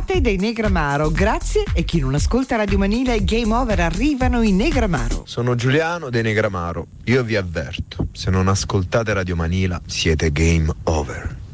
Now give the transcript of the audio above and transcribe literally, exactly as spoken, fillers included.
Abate dei Negramaro, grazie. E chi non ascolta Radio Manila, Game Over, arrivano i Negramaro. Sono Giuliano dei Negramaro. Io vi avverto, se non ascoltate Radio Manila siete Game Over.